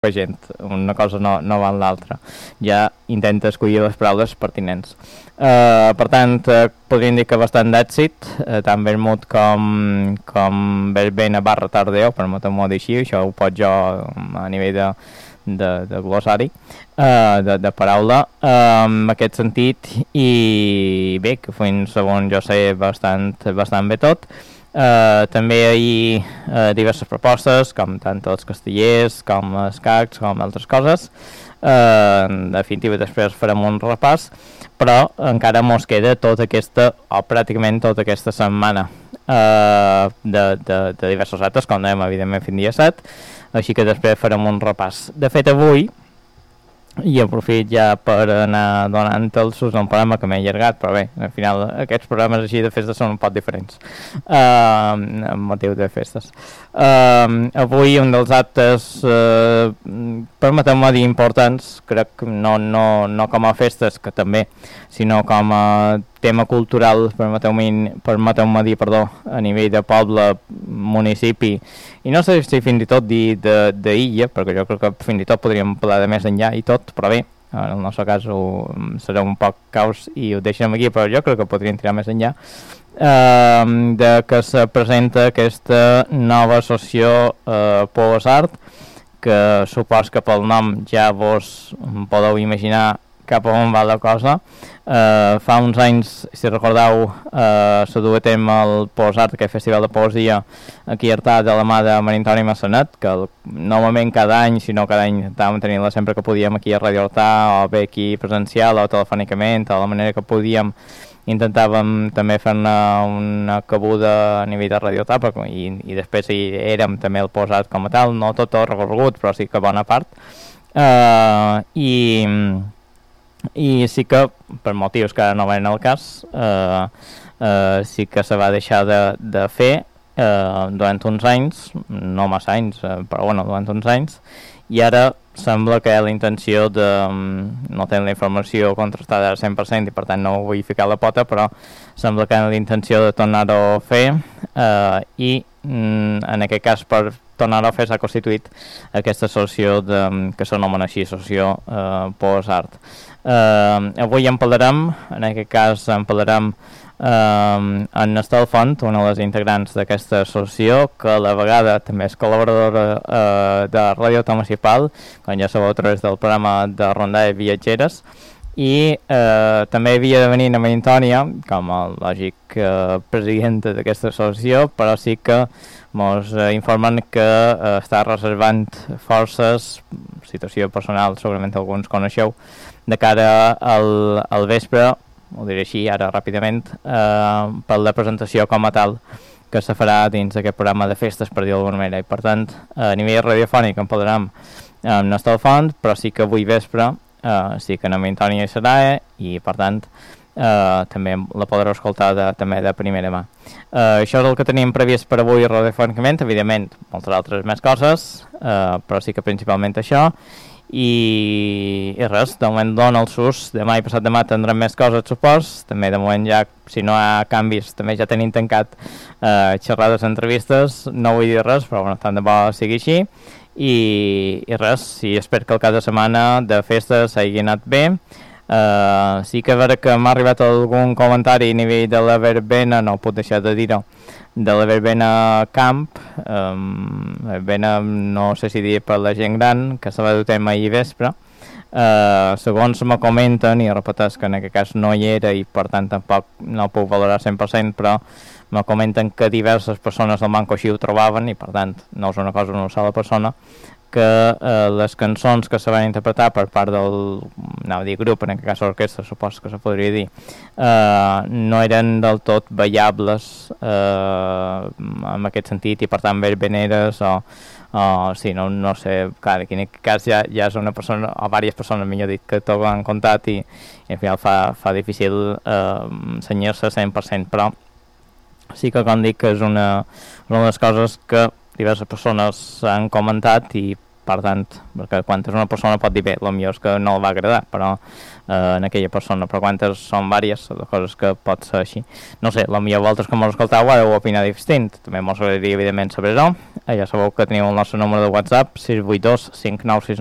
gent, una cosa no va amb l'altra, ja intenta escollir les paraules pertinents. Per tant, podríem dir que bastant d'èxit, tant vermut com verbena barra tardeo, permeteu-m'ho dir així, això ho pot jo a nivell de glossari, de paraula, en aquest sentit, i bé, que fins on jo sé bastant bé tot. També hi ha diverses propostes, com tant els castellers, com els cacs, com altres coses. En definitiva, després farem un repàs, però encara mos queda pràcticament tota aquesta setmana de diversos actes, com dèiem, evidentment, fins dia 7, així que després farem un repàs. De fet, avui, i aprofit ja per anar donant el sus a un programa que m'he allargat, però bé, al final aquests programes així de festes són un poc diferents amb motiu de festes. Avui un dels actes permeteu-me dir importants, crec que no com a festes, que també, sinó com a tema cultural, permeteu-me dir, a nivell de poble, municipi, i no sé si fins i tot dir d'illa, perquè jo crec que fins i tot podríem parlar de més enllà i tot, però bé, en el nostre cas serà un poc caos i ho deixem aquí, però jo crec que podríem tirar més enllà, de que se presenta aquesta nova associació Poesart, que supos que pel nom ja vos podeu imaginar cap a on va la cosa. Fa uns anys, si recordeu, se duia a terme el Poesart, aquest festival de poesia aquí a Artà, de la mà de Maria Antònia Massanet, que novament cada any, si no cada any, estàvem tenint-la sempre que podíem aquí a Ràdio Artà, o bé aquí presencial o telefònicament, de la manera que podíem. Intentàvem també fer una cabuda a nivell de Ràdio Artà, i després hi érem també el Poesart com a tal, no tot el recorregut, però sí que bona part. I sí que, per motius que ara no venen al cas, sí que se va deixar de fer durant uns anys, no massa anys, però bueno, durant uns anys, i ara sembla que hi ha la intenció de, no tenir la informació contrastada al 100% i per tant no vull ficar la pota, però sembla que hi ha la intenció de tornar-ho a fer, i en aquest cas per tornar-ho a fer s'ha constituït aquesta associació que s'anomena així, associació Poesart. Avui en parlarem, en aquest cas en parlarem en Estel Font, una de les integrants d'aquesta associació, que a la vegada també és col·laboradora de Ràdio Municipal, com ja sabeu, a través del programa de rondalles viatgeres, i també havia de venir a Maria Antònia com a lògic presidenta d'aquesta associació, però sí que ens informen que està reservant forces, situació personal, segurament alguns coneixeu, de cara al vespre, ho diré així ara ràpidament, per la presentació com a tal que se farà dins d'aquest programa de festes, per dir-ho d'alguna manera. I per tant, a nivell radiofònic en parlarem amb Nostal Font, però sí que avui vespre sí que Maria Antònia hi serà, i per tant també la podreu escoltar també de primera mà. Això és el que tenim previst per avui radiofònicament, evidentment moltes altres més coses, però sí que principalment això. I res, de moment dona el sus, demà i passat demà tindrem més coses, supos, també de moment ja, si no hi ha canvis, també ja tenim tancat xerrades, entrevistes, no vull dir res, però bueno, tant de bo sigui així, i res, sí, espero que el cap de setmana de festes hagi anat bé. Sí que a veure que m'ha arribat algun comentari a nivell de la verbena, no puc deixar de dir-ho, de la verbena Camp, verbena no sé si dir per la gent gran, que se va dur tema ahir vespre. Segons me comenten, i repeteix que en aquest cas no hi era i per tant tampoc no ho puc valorar 100%, però me comenten que diverses persones del banco així ho trobaven, i per tant no és una cosa d'una sola persona, que les cançons que se van interpretar per part del grup, en aquest cas orquestra, suposo que se podria dir, no eren del tot ballables en aquest sentit, i per tant verbeneres o sí, no sé, clar, aquí en aquest cas ja és una persona, o diverses persones, millor dit, que t'ho han contat, i al final fa difícil senyar-se 100%, però sí que com dic que és una de les coses que diverses persones han comentat, i per tant, perquè quan és una persona pot dir bé, el millor és que no el va agradar, però en aquella persona, però quantes són vàries de coses que pot ser així. No sé, la millor voltes que m'ho escoltau heu opinar distint, també m'ho agradaria evidentment saber-ho. Ja sabeu que teniu el nostre número de WhatsApp 682 596